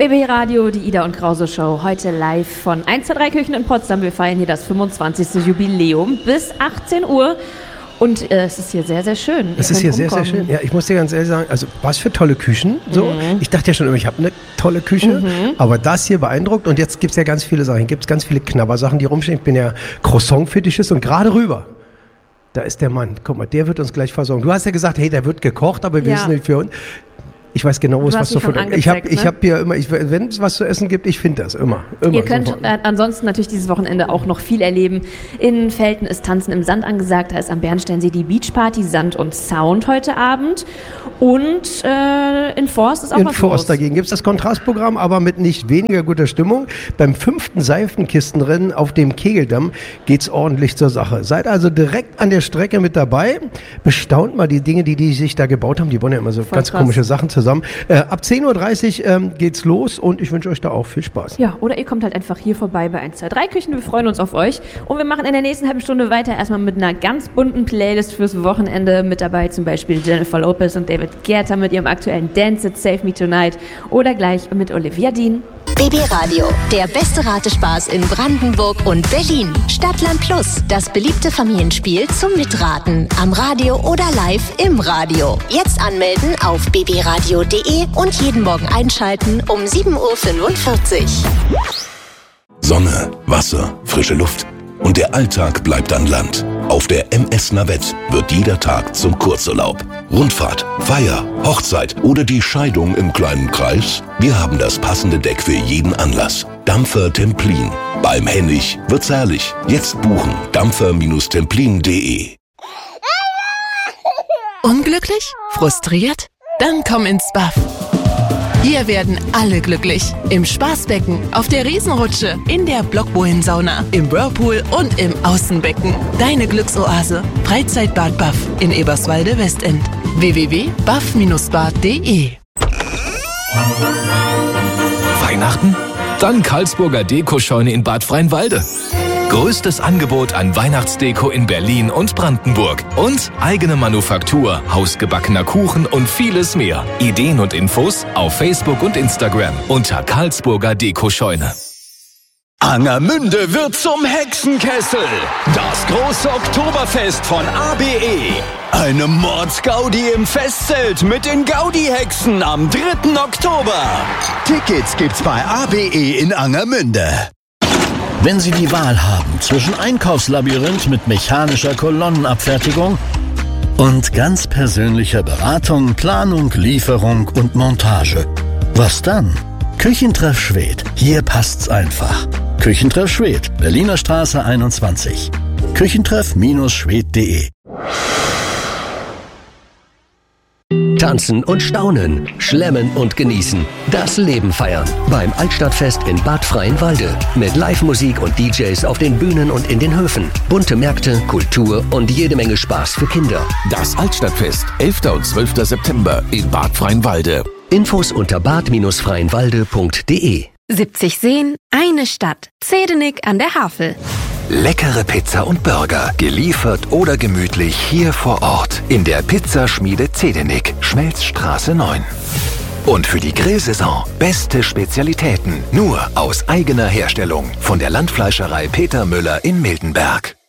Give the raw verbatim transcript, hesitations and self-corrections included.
B B Radio, die Ida und Krause Show, heute live von eins zwei drei Küchen in Potsdam. Wir feiern hier das fünfundzwanzigste Jubiläum bis achtzehn Uhr. Und äh, es ist hier sehr, sehr schön. Es ist hier sehr, sehr schön. Ja, ich muss dir ganz ehrlich sagen, also was für tolle Küchen. So. Mhm. Ich dachte ja schon immer, ich habe eine tolle Küche, mhm. aber das hier beeindruckt. Und jetzt gibt es ja ganz viele Sachen. Hier gibt es ganz viele Knabbersachen, die rumstehen. Ich bin ja Croissant-Fetischist und gerade rüber. Da ist der Mann. Guck mal, der wird uns gleich versorgen. Du hast ja gesagt, hey, der wird gekocht, aber wir ja. sind nicht für uns. Ich weiß genau, wo es was zu von. Ich habe ich hab hier immer, ich, wenn es was zu essen gibt, ich finde das immer. immer Ihr könnt äh, ansonsten natürlich dieses Wochenende auch noch viel erleben. In Velten ist Tanzen im Sand angesagt. Da ist am Bernsteinsee die Beachparty, Sand und Sound heute Abend. Und äh, in Forst ist auch in was Forst los. Dagegen gibt es das Kontrastprogramm, aber mit nicht weniger guter Stimmung. Beim fünften Seifenkistenrennen auf dem Kegeldamm geht's ordentlich zur Sache. Seid also direkt an der Strecke mit dabei. Bestaunt mal die Dinge, die die sich da gebaut haben. Die wollen ja immer so Voll ganz krass. komische Sachen zusammen. Äh, ab zehn Uhr dreißig ähm, geht's los und ich wünsche euch da auch viel Spaß. Ja, oder ihr kommt halt einfach hier vorbei bei eins zwei drei Küchen. Wir freuen uns auf euch. Und wir machen in der nächsten halben Stunde weiter. Erstmal mit einer ganz bunten Playlist fürs Wochenende. Mit dabei zum Beispiel Jennifer Lopez und David Guetta mit ihrem aktuellen Dance It, Save Me Tonight. Oder gleich mit Olivia Dean. B B Radio, der beste Ratespaß in Brandenburg und Berlin. Stadtland Plus, das beliebte Familienspiel zum Mitraten. Am Radio oder live im Radio. Jetzt anmelden auf b b radio punkt d e und jeden Morgen einschalten um sieben Uhr fünfundvierzig. Sonne, Wasser, frische Luft. Und der Alltag bleibt an Land. Auf der M S Navette wird jeder Tag zum Kurzurlaub. Rundfahrt, Feier, Hochzeit oder die Scheidung im kleinen Kreis? Wir haben das passende Deck für jeden Anlass. Dampfer Templin. Beim Hennig wird's herrlich. Jetzt buchen. dampfer templin punkt d e. Unglücklich? Frustriert? Dann komm ins B A F. Hier werden alle glücklich. Im Spaßbecken, auf der Riesenrutsche, in der Blockbohlensauna, im Whirlpool und im Außenbecken. Deine Glücksoase. Freizeitbad B A F in Eberswalde Westend. w w w punkt b a f dash bad punkt d e. Weihnachten? Dann Karlsburger Dekoscheune in Bad Freienwalde. Größtes Angebot an Weihnachtsdeko in Berlin und Brandenburg. Und eigene Manufaktur, hausgebackener Kuchen und vieles mehr. Ideen und Infos auf Facebook und Instagram unter Karlsburger Dekoscheune. Angermünde wird zum Hexenkessel. Das große Oktoberfest von A B E. Eine Mordsgaudi im Festzelt mit den Gaudi-Hexen am dritten Oktober. Tickets gibt's bei A B E in Angermünde. Wenn Sie die Wahl haben zwischen Einkaufslabyrinth mit mechanischer Kolonnenabfertigung und ganz persönlicher Beratung, Planung, Lieferung und Montage, was dann? Küchentreff Schwedt. Hier passt's einfach. Küchentreff Schwedt, Berliner Straße einundzwanzig. Küchentreff Schwedt punkt d e. Tanzen und staunen, schlemmen und genießen, das Leben feiern. Beim Altstadtfest in Bad Freienwalde. Mit Live-Musik und D Js auf den Bühnen und in den Höfen. Bunte Märkte, Kultur und jede Menge Spaß für Kinder. Das Altstadtfest, elfter und zwölfter September in Bad Freienwalde. Infos unter bad dash freienwalde punkt d e. siebzig Seen, eine Stadt. Zedenik an der Havel. Leckere Pizza und Burger, geliefert oder gemütlich hier vor Ort in der Pizzaschmiede Zedenik, Schmelzstraße neun. Und für die Grillsaison beste Spezialitäten, nur aus eigener Herstellung von der Landfleischerei Peter Müller in Mildenberg.